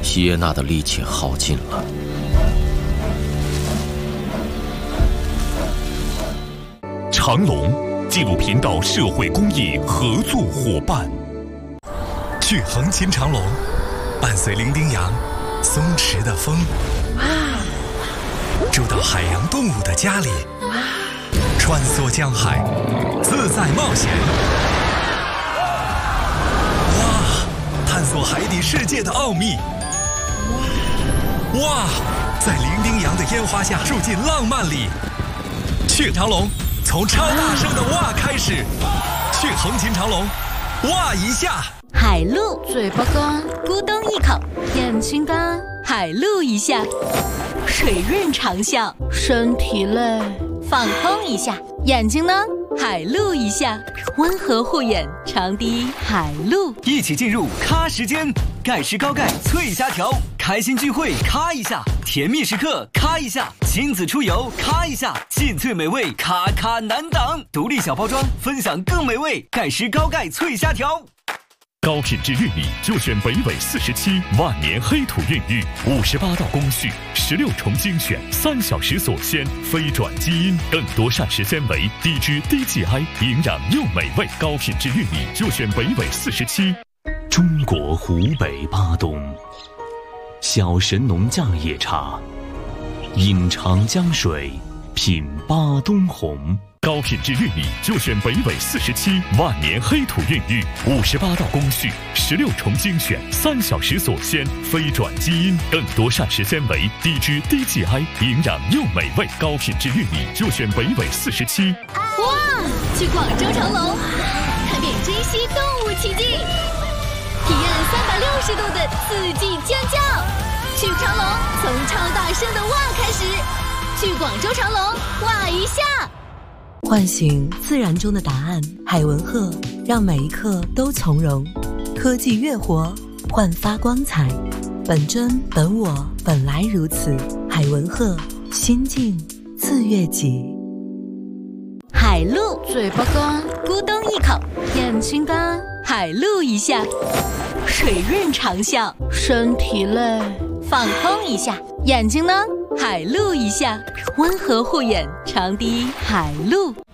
希耶娜的力气耗尽了。 长隆纪录频道社会公益合作伙伴。去横琴长隆，伴随伶仃洋松弛的风，住到海洋动物的家里，穿梭江海，自在冒险。哇！探索海底世界的奥秘。哇！在伶仃洋的烟花下，住进浪漫里。去长隆，从超大声的哇开始。去横琴长隆，哇一下。 海陆，嘴巴干，咕咚一口；眼睛干，海陆一下；水润长啸，身体累，放空一下；眼睛呢，海陆一下；温和护眼，长笛海陆。 一起进入咖时间，盖世高钙脆虾条，开心聚会咔一下，甜蜜时刻咔一下，亲子出游咔一下，尽最美味咔咔难挡，独立小包装，分享更美味，盖世高钙脆虾条。 高品质玉米就选北纬47万年黑土孕育，58道工序，16重精选，3小时锁鲜，非转基因，更多膳食纤维，低脂低 GI， 营养又美味。高品质玉米就选北纬47。中国湖北巴东，小神农架野茶，饮长江水，品巴东红。高品质玉米就选北纬47万年黑土孕育，58道工序，16重精选，3小时锁鲜，非转基因，更多膳食纤维，低脂低 GI， 营养又美味。高品质玉米就选北纬47。 哇！去广州长隆，看遍珍稀动物奇迹，体验360度的四季尖叫。去长隆，从超大声的哇开始。去广州长隆，哇一下。唤醒自然中的答案，海文鹤让每一刻都从容。科技乐活，焕发光彩。本真本我，本来如此。海文鹤，心静自悦己。海陆，嘴巴干，咕咚一口；眼睛干，海陆一下；水润长啸，身体累，放空一下；眼睛呢，海陆一下；温和护眼，长笛海陆。